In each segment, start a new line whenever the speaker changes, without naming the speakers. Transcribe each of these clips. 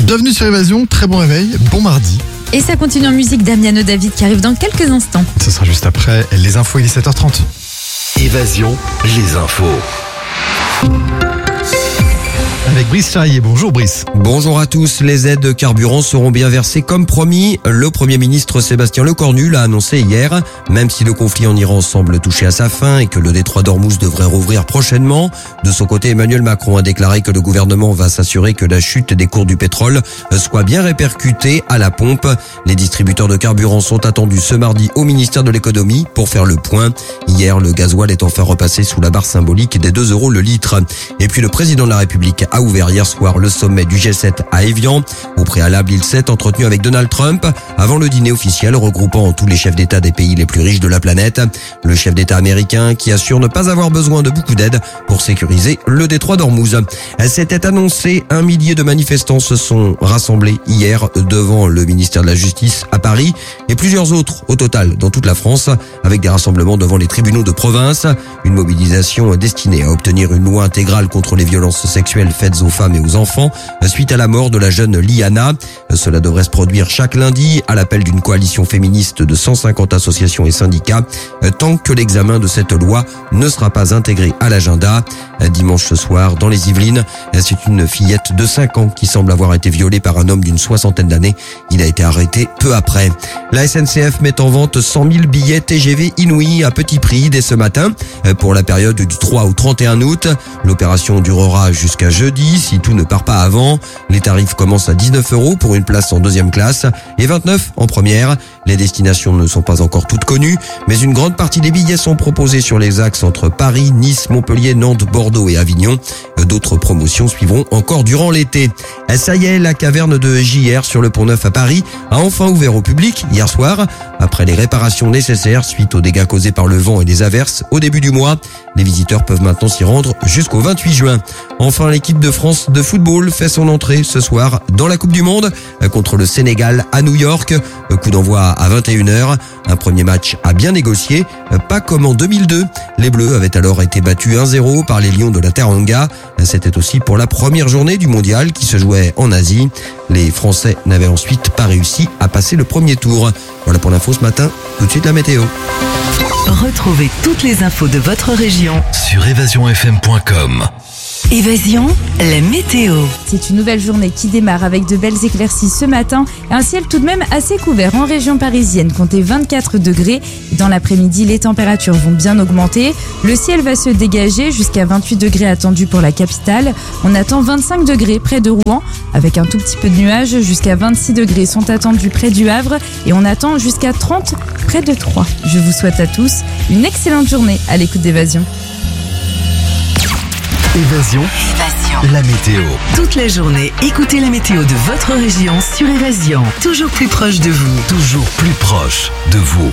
Bienvenue sur Évasion, très bon réveil, bon mardi.
Et ça continue en musique Damiano David qui arrive dans quelques instants.
Ce sera juste après les infos, il est 7h30.
Évasion, les infos.
Avec Brice Charrier, bonjour Brice.
Bonjour à tous, les aides de carburant seront bien versées comme promis. Le Premier ministre Sébastien Lecornu l'a annoncé hier. Même si le conflit en Iran semble toucher à sa fin et que le détroit d'Ormuz devrait rouvrir prochainement, de son côté Emmanuel Macron a déclaré que le gouvernement va s'assurer que la chute des cours du pétrole soit bien répercutée à la pompe. Les distributeurs de carburant sont attendus ce mardi au ministère de l'économie pour faire le point. Hier, le gasoil est enfin repassé sous la barre symbolique des 2 € le litre. Et puis le président de la République a ouvert hier soir le sommet du G7 à Évian. Au préalable, il s'est entretenu avec Donald Trump avant le dîner officiel regroupant tous les chefs d'État des pays les plus riches de la planète. Le chef d'État américain qui assure ne pas avoir besoin de beaucoup d'aide pour sécuriser le détroit d'Ormuz. C'était annoncé, 1 millier de manifestants se sont rassemblés hier devant le ministère de la Justice à Paris et plusieurs autres au total dans toute la France avec des rassemblements devant les tribunaux de province. Une mobilisation destinée à obtenir une loi intégrale contre les violences sexuelles faites aux femmes et aux enfants suite à la mort de la jeune Liana. Cela devrait se produire chaque lundi à l'appel d'une coalition féministe de 150 associations et syndicats tant que l'examen de cette loi ne sera pas intégré à l'agenda. Dimanche ce soir, dans les Yvelines, c'est une fillette de 5 ans qui semble avoir été violée par un homme d'une 60aine d'années. Il a été arrêté peu après. La SNCF met en vente 100 000 billets TGV Inouï à petit prix dès ce matin pour la période du 3 au 31 août. L'opération durera jusqu'à jeudi si tout ne part pas avant. Les tarifs commencent à 19 € pour une place en deuxième classe et 29 en première. Les destinations ne sont pas encore toutes connues, mais une grande partie des billets sont proposés sur les axes entre Paris, Nice, Montpellier, Nantes, Bordeaux et Avignon. D'autres promotions suivront encore durant l'été. Ça y est, la caverne de JR sur le Pont-Neuf à Paris a enfin ouvert au public hier soir. Après les réparations nécessaires suite aux dégâts causés par le vent et les averses au début du mois, les visiteurs peuvent maintenant s'y rendre jusqu'au 28 juin. Enfin, l'équipe de France de football fait son entrée ce soir dans la Coupe du Monde contre le Sénégal à New York. Coup d'envoi à 21h. Un premier match à bien négocier, pas comme en 2002. Les Bleus avaient alors été battus 1-0 par les Lions de la Teranga. C'était aussi pour la première journée du mondial qui se jouait en Asie. Les Français n'avaient ensuite pas réussi à passer le premier tour. Voilà pour l'info ce matin. Tout de suite la météo.
Retrouvez toutes les infos de votre région
Sur évasionfm.com.
Évasion, la météo.
C'est une nouvelle journée qui démarre avec de belles éclaircies ce matin et un ciel tout de même assez couvert en région parisienne. Comptez 24 degrés. Dans l'après-midi, les températures vont bien augmenter. Le ciel va se dégager jusqu'à 28 degrés attendus pour la capitale. On attend 25 degrés près de Rouen avec un tout petit peu de nuages. Jusqu'à 26 degrés sont attendus près du Havre et on attend jusqu'à 30 près de Troyes. Je vous souhaite à tous une excellente journée à l'écoute d'Évasion.
Évasion, la météo.
Toute la journée, écoutez la météo de votre région sur Évasion. Toujours plus proche de vous.
Toujours plus proche de vous.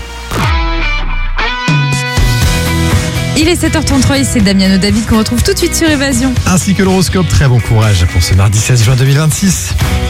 Il est 7h33 et c'est Damiano David qu'on retrouve tout de suite sur Évasion.
Ainsi que l'horoscope, très bon courage pour ce mardi 16 juin 2026.